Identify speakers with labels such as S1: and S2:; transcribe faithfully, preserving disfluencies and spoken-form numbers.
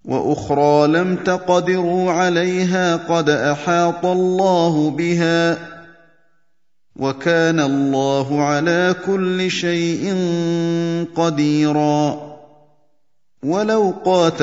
S1: وأخرى لم تقدروا عليها قد أحاط الله بها ۚ وكان الله على كل شيء قديرا. ولو قاتل